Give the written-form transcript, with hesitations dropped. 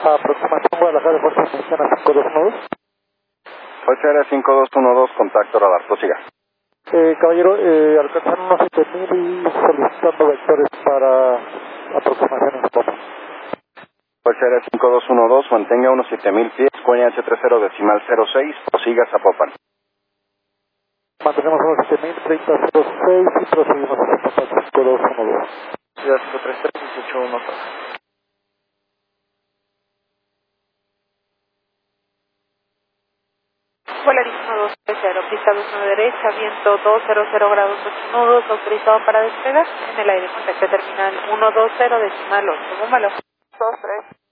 Aproximación Guadalajara, Fuerza Mexicana 5212. Fuerza Aérea 5212, contacto radar, prosiga. Caballero, alcanzaron unos 7000 y solicitando vectores para aproximación en Zapopan. Fuerza Aérea 5212, mantenga unos 7000 pies, QNH30 decimal 06, prosiga Zapopan. Mantenemos unos 7000, 3006 y proseguimos a Zapopan 5212. Ciudad 533, 1814. Polarísimo 230, pista 21 derecha, viento 200 grados 8 nudos, autorizado para despegar. En el aire contacto terminal 120 decimal 8, búmbalo. 23.